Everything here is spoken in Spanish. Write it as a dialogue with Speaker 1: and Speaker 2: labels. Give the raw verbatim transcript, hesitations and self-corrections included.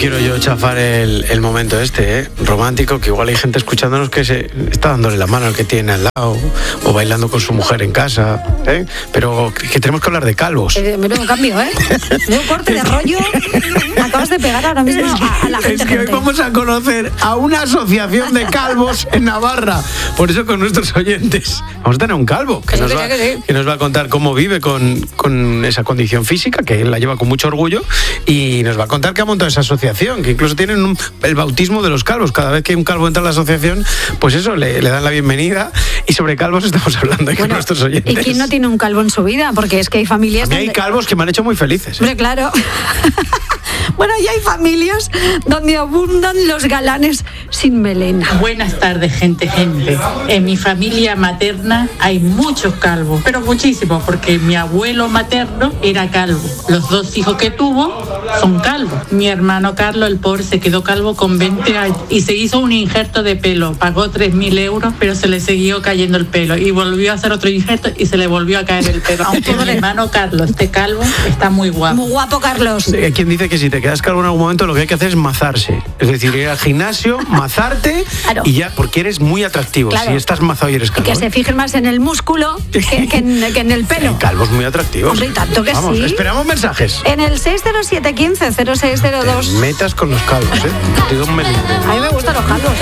Speaker 1: quiero yo chafar el, el momento este, ¿eh? Romántico, que igual hay gente escuchándonos que se está dándole la mano al que tiene al lado o bailando con su mujer en casa, ¿eh? Pero que tenemos que hablar de calvos.
Speaker 2: Eh, me un cambio, ¿eh? Me un corte de rollo. Acabas de pegar ahora mismo
Speaker 1: es que,
Speaker 2: a, a la gente.
Speaker 1: Es que hoy vamos a conocer a una asociación de calvos en Navarra. Por eso con nuestros oyentes vamos a tener un calvo que, nos va, que, sí. que nos va a contar cómo vive con, con esa condición física, que él la lleva con mucho orgullo, y nos va a contar que ha montado esa asociación, que incluso tienen un, el bautismo de los calvos. Cada vez que un calvo entra a la asociación, pues eso, le, le dan la bienvenida. Y sobre calvos estamos hablando aquí bueno, con nuestros oyentes.
Speaker 2: ¿Y quién no tiene un calvo en su vida? Porque es que hay familias...
Speaker 1: A mí hay
Speaker 2: donde...
Speaker 1: calvos que me han hecho muy felices.
Speaker 2: Hombre, claro. Bueno, y hay familias donde abundan los galanes sin melena.
Speaker 3: Buenas tardes, gente, gente. En mi familia materna hay muchos calvos, pero muchísimos, porque mi abuelo materno era calvo. Los dos hijos que tuvo son calvos. Mi hermano Carlos, el pobre, se quedó calvo con veinte años y se hizo un injerto de pelo. Pagó tres mil euros, pero se le siguió cayendo el pelo. Y volvió a hacer otro injerto y se le volvió a caer el pelo. Aunque mi hermano Carlos esté calvo, está muy guapo.
Speaker 2: Muy guapo, Carlos.
Speaker 1: Hay quien dice que si te quedas calvo en algún momento, lo que hay que hacer es mazarse. Es decir, ir al gimnasio, mazarte, claro. Y ya, porque eres muy atractivo. Claro. Si estás mazado y eres calvo.
Speaker 2: Y que se fijen más en el músculo que, que, en, que en el pelo.
Speaker 1: El calvo es muy atractivo.
Speaker 2: Hombre, y tanto que
Speaker 1: Vamos,
Speaker 2: sí.
Speaker 1: Esperamos mensajes.
Speaker 2: En el seis cero siete uno cinco cero seis cero dos.
Speaker 1: Te metas con los calvos, ¿eh? Te digo un melín.
Speaker 2: A mí me gustan los calvos.